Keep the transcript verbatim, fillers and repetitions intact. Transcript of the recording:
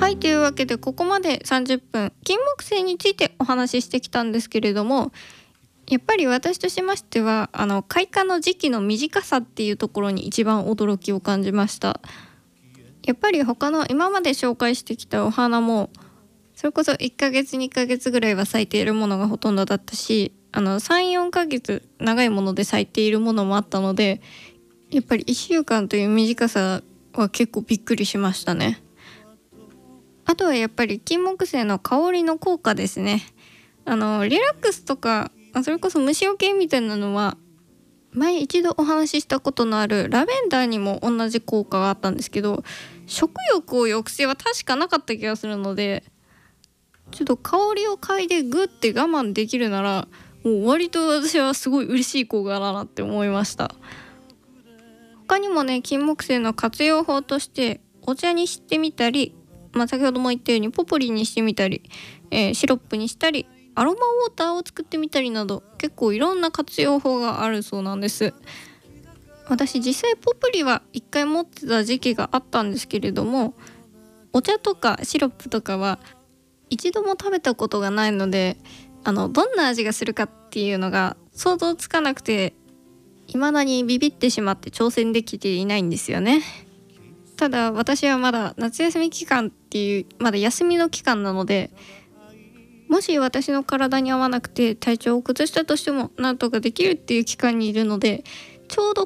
はい、というわけでここまでさんじゅっぷん金木犀についてお話ししてきたんですけれども、やっぱり私としましてはあの開花の時期の短さっていうところに一番驚きを感じました。やっぱり他の今まで紹介してきたお花もそれこそいっかげつにかげつぐらいは咲いているものがほとんどだったし、あのさん、よんかげつ長いもので咲いているものもあったので、やっぱりいっしゅうかんという短さは結構びっくりしましたね。あとはやっぱり金木犀の香りの効果ですね。あのリラックスとかそれこそ虫除けみたいなのは前一度お話ししたことのあるラベンダーにも同じ効果があったんですけど、食欲を抑制は確かなかった気がするので、ちょっと香りを嗅いでグッて我慢できるならもう割と私はすごい嬉しい効果だなって思いました。他にもね、金木犀の活用法としてお茶にしてみたり、まあ、先ほども言ったようにポプリにしてみたり、えー、シロップにしたりアロマウォーターを作ってみたりなど結構いろんな活用法があるそうなんです。私実際ポプリは一回持ってた時期があったんですけれども、お茶とかシロップとかは一度も食べたことがないので、あのどんな味がするかっていうのが想像つかなくて、未だにビビってしまって挑戦できていないんですよね。ただ私はまだ夏休み期間っていうまだ休みの期間なので、もし私の体に合わなくて体調を崩したとしてもなんとかできるっていう期間にいるので、ちょうど